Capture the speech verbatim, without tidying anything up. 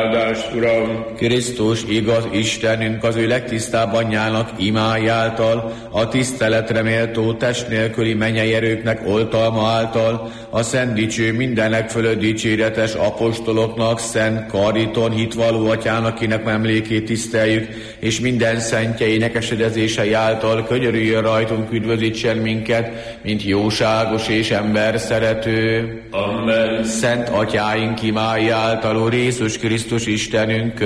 áldást, Uram. Krisztus, igaz Istenünk, az ő legtisztább anyjának imája által, a tiszteletre méltó test nélküli mennyei erőknek oltalma által, a szent dicső mindenek fölött dicséretes apostoloknak, szent Kariton hitvalló atyának, kinek emlékét tiszteljük, és minden szentje énekesedezései által könyörüljön rajtunk, üdvözítsen minket, mint jóságos és ember szerető. Amen. Szent atyáink imája által, Úr Jézus Krisztus Istenünk,